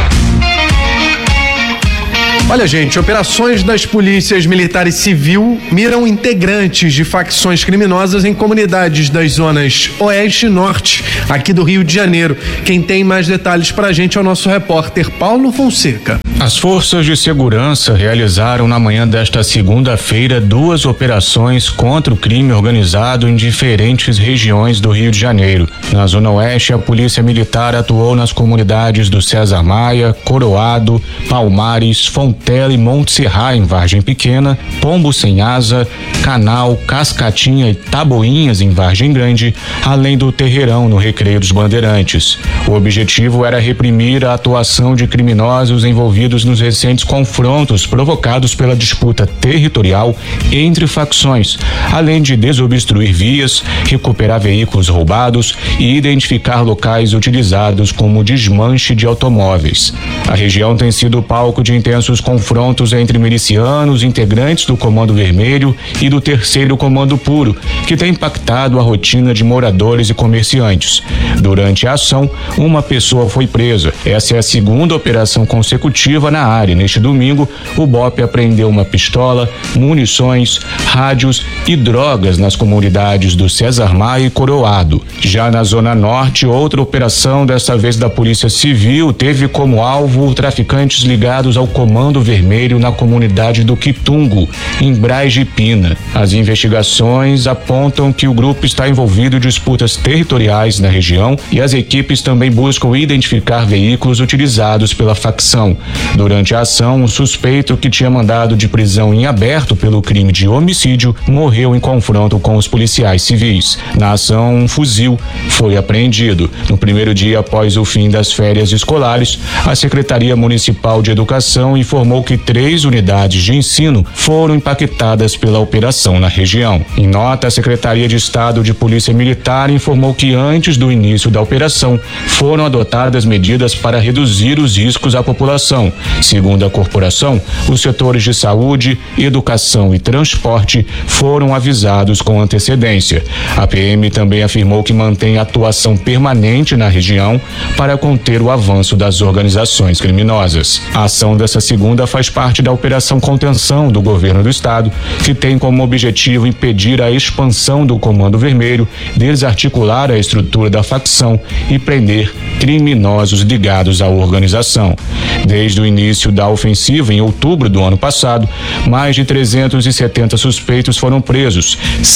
E: Olha, gente, operações das polícias militar e civil miram integrantes de facções criminosas em comunidades das zonas oeste e norte, aqui do Rio de Janeiro. Quem tem mais detalhes pra gente é o nosso repórter Paulo Fonseca.
O: As forças de segurança realizaram na manhã desta segunda-feira 2 operações contra o crime organizado em diferentes regiões do Rio de Janeiro. Na zona oeste, a polícia militar atuou nas comunidades do César Maia, Coroado, Palmares, Fontela e Monte Serra, em Vargem Pequena, Pombo Sem Asa, Canal, Cascatinha e Taboinhas, em Vargem Grande, além do Terreirão, no Recreio dos Bandeirantes. O objetivo era reprimir a atuação de criminosos envolvidos nos recentes confrontos provocados pela disputa territorial entre facções, além de desobstruir vias, recuperar veículos roubados e identificar locais utilizados como desmanche de automóveis. A região tem sido palco de intensos confrontos entre milicianos, integrantes do Comando Vermelho e do 3º Comando Puro, que tem impactado a rotina de moradores e comerciantes. Durante a ação, uma pessoa foi presa. Essa é a segunda operação consecutiva na área. Neste domingo, o BOP apreendeu uma pistola, munições, rádios e drogas nas comunidades do César Maia e Coroado. Já na Zona Norte, outra operação, dessa vez da Polícia Civil, teve como alvo traficantes ligados ao Comando Vermelho na comunidade do Quitungo, em Braz de Pina. As investigações apontam que o grupo está envolvido em disputas territoriais na região e as equipes também buscam identificar veículos utilizados pela facção. Durante a ação, um suspeito que tinha mandado de prisão em aberto pelo crime de homicídio morreu em confronto com os policiais civis. Na ação, um fuzil foi apreendido. No primeiro dia após o fim das férias escolares, a Secretaria Municipal de Educação informou que 3 unidades de ensino foram impactadas pela operação na região. Em nota, a Secretaria de Estado de Polícia Militar informou que antes do início da operação foram adotadas medidas para reduzir os riscos à população. Segundo a corporação, os setores de saúde, educação e transporte foram avisados com antecedência. A PM também afirmou que mantém atuação permanente na região para conter o avanço das organizações criminosas. A ação dessa segunda faz parte da Operação Contenção do Governo do Estado, que tem como objetivo impedir a expansão do Comando Vermelho, desarticular a estrutura da facção e prender criminosos ligados à organização. Desde o início da ofensiva, em outubro do ano passado, mais de 370 suspeitos foram presos,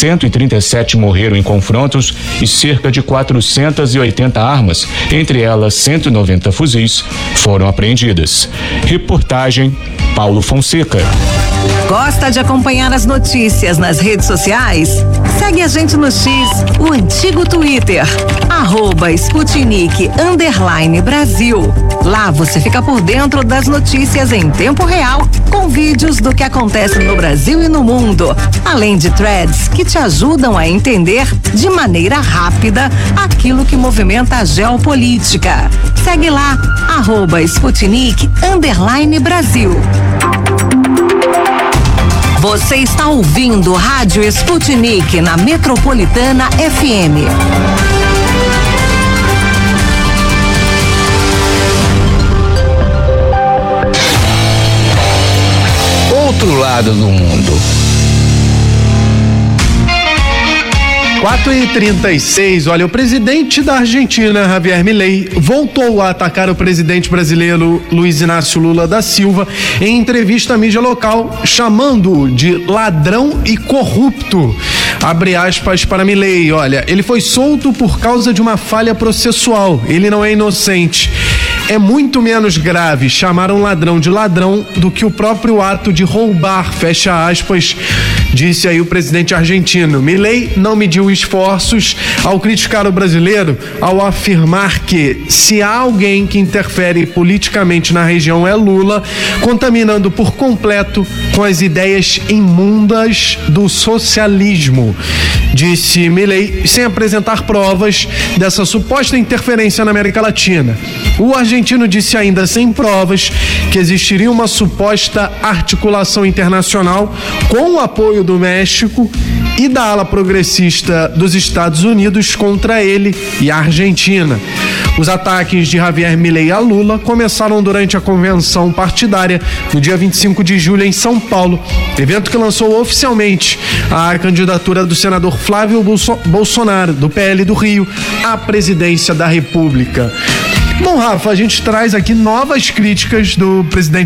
O: 137 morreram em confrontos e cerca de 480 armas, entre elas 190 fuzis, foram apreendidas. Reportagem Paulo Fonseca.
I: Gosta de acompanhar as notícias nas redes sociais? Segue a gente no X, o antigo Twitter, @Sputnik_Brasil. Lá você fica por dentro das notícias em tempo real, com vídeos do que acontece no Brasil e no mundo, além de threads que te ajudam a entender de maneira rápida aquilo que movimenta a geopolítica. Segue lá, @Sputnik_Brasil. Você está ouvindo Rádio Sputnik na Metropolitana FM.
D: outro lado do mundo.
E: 4h36, olha, o presidente da Argentina, Javier Milei, voltou a atacar o presidente brasileiro Luiz Inácio Lula da Silva em entrevista à mídia local, chamando-o de ladrão e corrupto. Abre aspas para Milei, olha, ele foi solto por causa de uma falha processual, ele não é inocente. É muito menos grave chamar um ladrão de ladrão do que o próprio ato de roubar, fecha aspas, disse aí o presidente argentino. Milei não mediu esforços ao criticar o brasileiro, ao afirmar que se há alguém que interfere politicamente na região é Lula, contaminando por completo com as ideias imundas do socialismo. Disse Milei, sem apresentar provas dessa suposta interferência na América Latina. O argentino disse ainda sem provas que existiria uma suposta articulação internacional com o apoio do México e da ala progressista dos Estados Unidos contra ele e a Argentina. Os ataques de Javier Milei a Lula começaram durante a convenção partidária no dia 25 de julho em São Paulo, evento que lançou oficialmente a candidatura do senador Flávio Bolsonaro, do PL do Rio, à presidência da República. Bom, Rafa, a gente traz aqui novas críticas do presidente